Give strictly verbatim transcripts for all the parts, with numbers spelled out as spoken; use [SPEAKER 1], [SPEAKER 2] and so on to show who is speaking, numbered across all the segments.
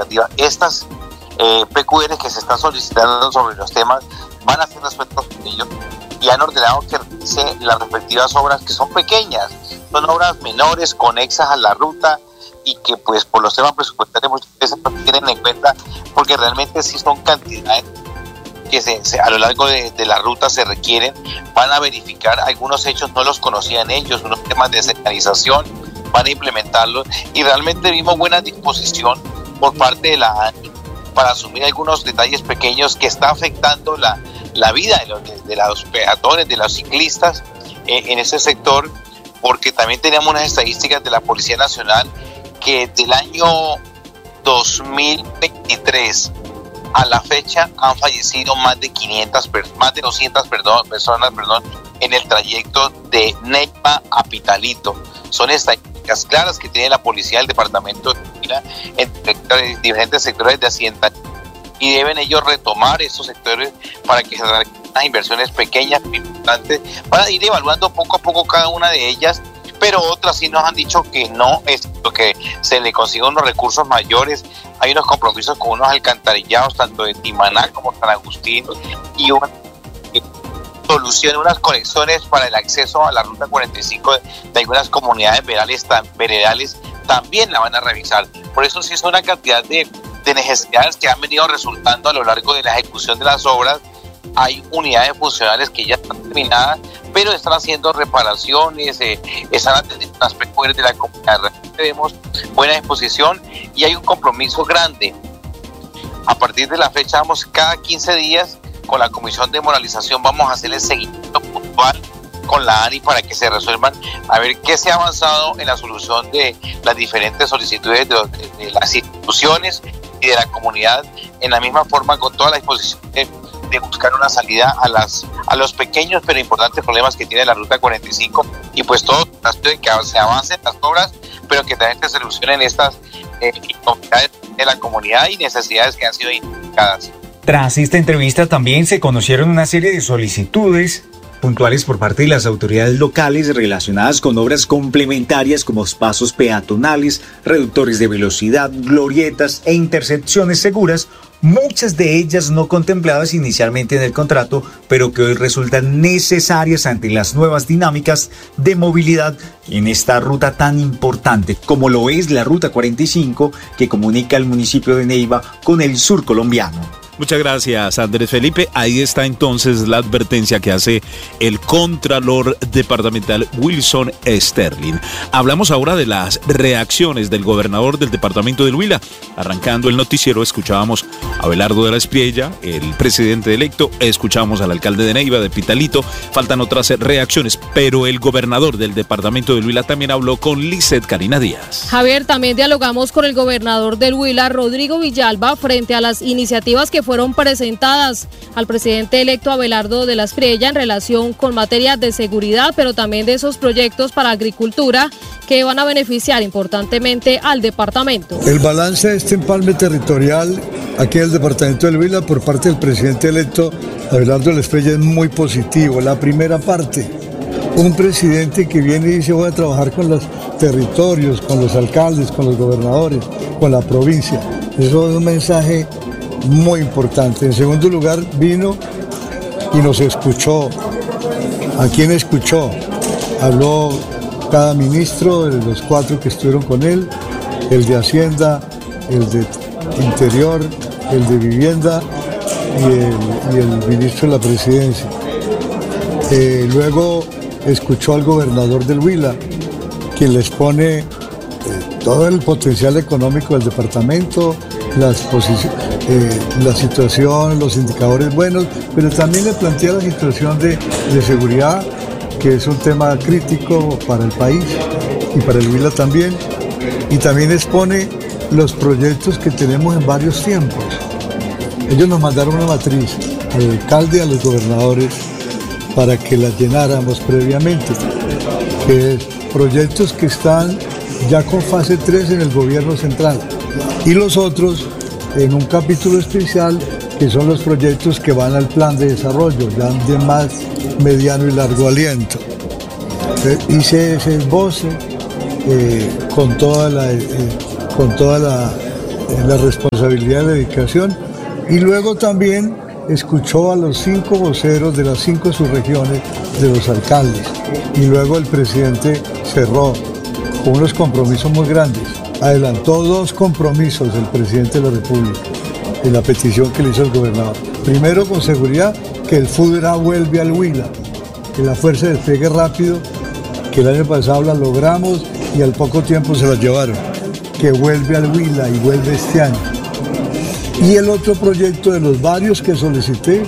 [SPEAKER 1] administrativa, estas eh, P Q R que se están solicitando sobre los temas van a ser resueltos por ellos y han ordenado que realice las respectivas obras que son pequeñas, son obras menores, conexas a la ruta y que pues por los temas presupuestarios muchas veces no tienen en cuenta porque realmente sí son cantidades que se, se, a lo largo de, de la ruta se requieren. Van a verificar algunos hechos, no los conocían ellos, unos temas de señalización, van a implementarlos y realmente vimos buena disposición por parte de la A N I para asumir algunos detalles pequeños que está afectando la, la vida de los, de, de los peatones, de los ciclistas eh, en ese sector, porque también teníamos unas estadísticas de la Policía Nacional que del año dos mil veintitrés a la fecha han fallecido más de quinientas, más de doscientas perdón, personas perdón, en el trayecto de Neiva a Pitalito. Son estadísticas claras que tiene la policía del departamento de Huila en diferentes sectores de Hacienda y deben ellos retomar esos sectores para que se hagan unas inversiones pequeñas, importantes, para ir evaluando poco a poco cada una de ellas, pero otras sí nos han dicho que no, es lo que se le consigan unos recursos mayores. Hay unos compromisos con unos alcantarillados tanto de Timaná como San Agustín y una solución, unas conexiones para el acceso a la ruta cuarenta y cinco de, de algunas comunidades veredales, tam, veredales también la van a revisar. Por eso sí es una cantidad de, de necesidades que han venido resultando a lo largo de la ejecución de las obras. Hay unidades funcionales que ya están terminadas, pero están haciendo reparaciones, eh, están atendiendo las P Q R de la comunidad. Vemos buena disposición y hay un compromiso grande. A partir de la fecha, vamos cada quince días con la Comisión de Moralización, vamos a hacer el seguimiento puntual con la A N I para que se resuelvan, a ver qué se ha avanzado en la solución de las diferentes solicitudes de, de, de las instituciones y de la comunidad, en la misma forma con toda la disposición de, de buscar una salida a las a los pequeños pero importantes problemas que tiene la ruta cuarenta y cinco y pues todo de que se avancen las obras, pero que también se solucionen estas eh, incomodidades de la comunidad y necesidades que han sido identificadas.
[SPEAKER 2] Tras esta entrevista también se conocieron una serie de solicitudes puntuales por parte de las autoridades locales relacionadas con obras complementarias como pasos peatonales, reductores de velocidad, glorietas e intersecciones seguras, muchas de ellas no contempladas inicialmente en el contrato, pero que hoy resultan necesarias ante las nuevas dinámicas de movilidad en esta ruta tan importante como lo es la Ruta cuarenta y cinco que comunica el municipio de Neiva con el sur colombiano.
[SPEAKER 3] Muchas gracias, Andrés Felipe. Ahí está entonces la advertencia que hace el Contralor Departamental Wilson Sterling. Hablamos ahora de las reacciones del gobernador del departamento del Huila. Arrancando el noticiero, escuchábamos a Abelardo de la Espriella, el presidente electo, escuchamos al alcalde de Neiva, de Pitalito. Faltan otras reacciones, pero el gobernador del departamento del Huila también habló con Lizeth Karina Díaz.
[SPEAKER 4] Javier, también dialogamos con el gobernador del Huila, Rodrigo Villalba, frente a las iniciativas que fueron presentadas al presidente electo Abelardo de la Espriella en relación con materia de seguridad, pero también de esos proyectos para agricultura que van a beneficiar importantemente al departamento.
[SPEAKER 5] El balance de este empalme territorial aquí en el departamento del Huila por parte del presidente electo Abelardo de la Espriella es muy positivo. La primera parte, un presidente que viene y dice voy a trabajar con los territorios, con los alcaldes, con los gobernadores, con la provincia. Eso es un mensaje muy importante. En segundo lugar, vino y nos escuchó. ¿A quién escuchó? Habló cada ministro de los cuatro que estuvieron con él, el de Hacienda, el de Interior, el de Vivienda y el, y el ministro de la Presidencia. Eh, luego escuchó al gobernador del Huila, quien les pone eh, todo el potencial económico del departamento, las posiciones, eh, la situación, los indicadores buenos, pero también le plantea la situación de, de seguridad, que es un tema crítico para el país y para el Huila también, y también expone los proyectos que tenemos en varios tiempos. Ellos nos mandaron una matriz al alcalde y a los gobernadores para que la llenáramos previamente, que es proyectos que están ya con fase tres en el gobierno central, y los otros en un capítulo especial que son los proyectos que van al plan de desarrollo, ya de más mediano y largo aliento. Eh, hice ese esbozo eh, con toda la, eh, con toda la la responsabilidad y la dedicación, y luego también escuchó a los cinco voceros de las cinco subregiones de los alcaldes, y luego el presidente cerró con unos compromisos muy grandes. Adelantó dos compromisos el presidente de la República en la petición que le hizo el gobernador. Primero, con seguridad, que el FUDRA vuelve al Huila, que la fuerza despliegue rápido, que el año pasado la logramos y al poco tiempo se la llevaron, que vuelve al Huila y vuelve este año. Y el otro proyecto de los varios que solicité,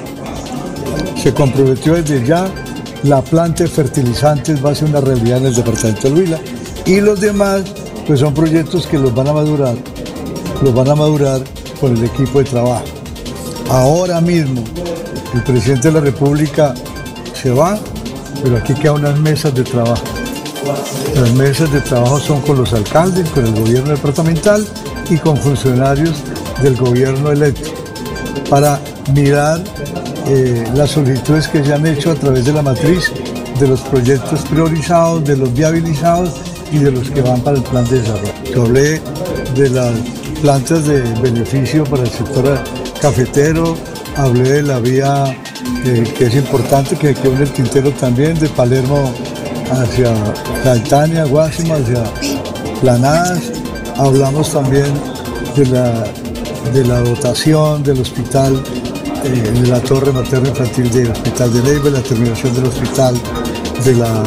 [SPEAKER 5] se comprometió desde ya, la planta de fertilizantes va a ser una realidad en el departamento del Huila, y los demás pues son proyectos que los van a madurar, los van a madurar con el equipo de trabajo. Ahora mismo el presidente de la República se va, pero aquí quedan unas mesas de trabajo. Las mesas de trabajo son con los alcaldes, con el gobierno departamental y con funcionarios del gobierno electo, para mirar eh, las solicitudes que se han hecho a través de la matriz, de los proyectos priorizados, de los viabilizados y de los que van para el plan de desarrollo. Yo hablé de las plantas de beneficio para el sector cafetero, hablé de la vía eh, que es importante, que quedó en el tintero también, de Palermo hacia Gaitania, Guásimo, hacia Planadas. Hablamos también de la, de la dotación del hospital, eh, de la torre materno infantil del hospital de Neiva, la terminación del hospital de, la,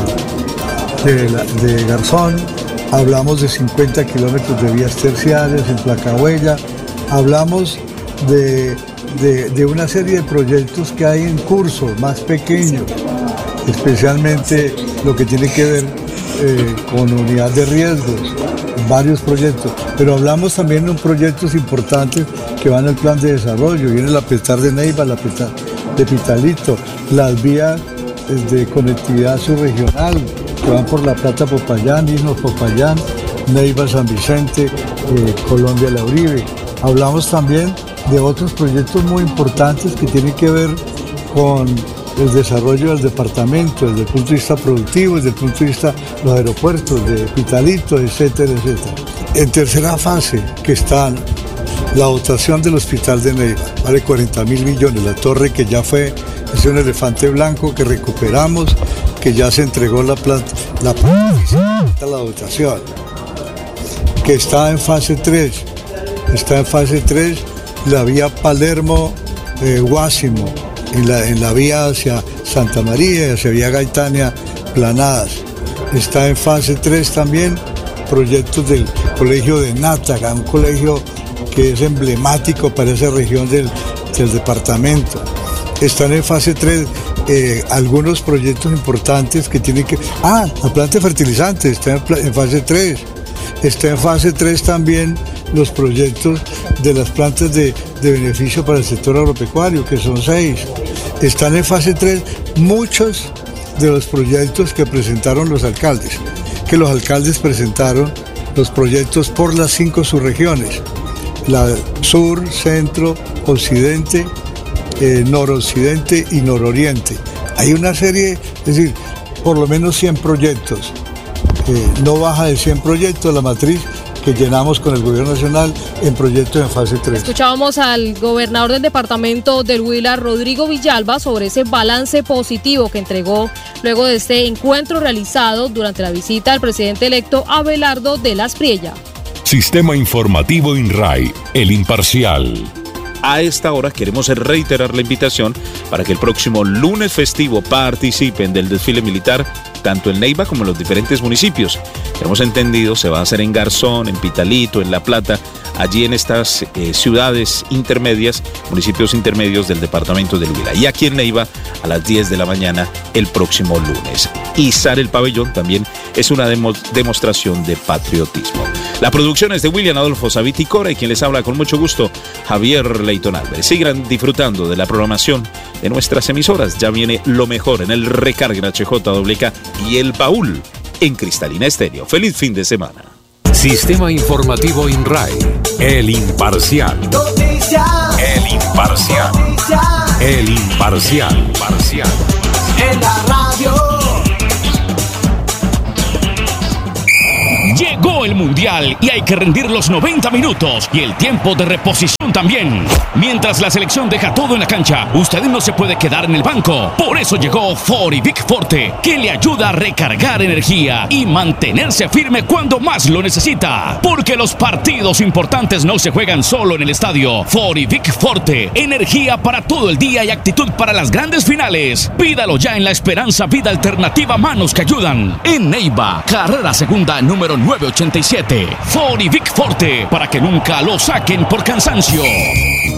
[SPEAKER 5] de, la, de Garzón. Hablamos de cincuenta kilómetros de vías terciarias en Placahuella. Hablamos de, de, de una serie de proyectos que hay en curso, más pequeños, especialmente lo que tiene que ver eh, con unidad de riesgos, varios proyectos, pero hablamos también de proyectos importantes que van al plan de desarrollo. Viene la Petar de Neiva, la Petar de Pitalito, las vías de conectividad subregional que van por La Plata, Popayán, Isnos, Popayán, Neiva, San Vicente, eh, Colombia, La Uribe. Hablamos también de otros proyectos muy importantes que tienen que ver con el desarrollo del departamento desde el punto de vista productivo, desde el punto de vista de los aeropuertos, de Pitalito, etcétera, etcétera. En tercera fase, que está la dotación del hospital de Neiva, vale cuarenta mil millones, la torre que ya fue, es un elefante blanco que recuperamos, que ya se entregó la plata, la, la dotación, que está en fase tres, está en fase tres, la vía Palermo-Guásimo, eh, En la, en la vía hacia Santa María, hacia Vía Gaitania, Planadas. Está en fase tres también proyectos del colegio de Nátaga, un colegio que es emblemático para esa región del, del departamento. Están en fase tres eh, algunos proyectos importantes que tienen que... Ah, la planta de fertilizantes está en, en fase tres. Está en fase tres también los proyectos de las plantas de, de beneficio para el sector agropecuario, que son seis. Están en fase tres muchos de los proyectos que presentaron los alcaldes, que los alcaldes presentaron los proyectos por las cinco subregiones, la sur, centro, occidente, eh, noroccidente y nororiente. Hay una serie, es decir, por lo menos cien proyectos, eh, no baja de cien proyectos la matriz que llenamos con el gobierno nacional en proyectos en fase tres.
[SPEAKER 4] Escuchábamos al gobernador del departamento del Huila, Rodrigo Villalba, sobre ese balance positivo que entregó luego de este encuentro realizado durante la visita al presidente electo Abelardo de las Priella.
[SPEAKER 6] Sistema Informativo INRAE, el imparcial.
[SPEAKER 3] A esta hora queremos reiterar la invitación para que el próximo lunes festivo participen del desfile militar tanto en Neiva como en los diferentes municipios. Hemos entendido, se va a hacer en Garzón, en Pitalito, en La Plata, allí en estas eh, ciudades intermedias, municipios intermedios del departamento del Huila. Y aquí en Neiva a las diez de la mañana el próximo lunes. Izar el pabellón también es una demo- demostración de patriotismo. La producción es de William Adolfo Saviti Cora y quien les habla con mucho gusto, Javier Leighton Álvarez. Sigan disfrutando de la programación de nuestras emisoras. Ya viene lo mejor en el Recarga en H J W K y el Baúl en Cristalina Estéreo. Feliz fin de semana.
[SPEAKER 6] Sistema Informativo INRAE, el imparcial.
[SPEAKER 7] Noticias.
[SPEAKER 6] El imparcial.
[SPEAKER 7] Noticias.
[SPEAKER 6] El imparcial. Parcial.
[SPEAKER 7] En la radio.
[SPEAKER 8] Llegó
[SPEAKER 7] el Mundial y hay que rendir los noventa minutos y el tiempo de reposición también. Mientras la selección deja todo en la cancha, usted no se puede quedar en el banco. Por eso llegó Forivic Forte, que le ayuda a recargar energía y mantenerse firme cuando más lo necesita. Porque los partidos importantes no se juegan solo en el estadio. Forivic Forte, energía para todo el día y actitud para las grandes finales. Pídalo ya en La Esperanza Vida Alternativa Manos que Ayudan. En Neiva, carrera segunda número novecientos ochenta y siete. Forivic Forte, para que nunca lo saquen por cansancio.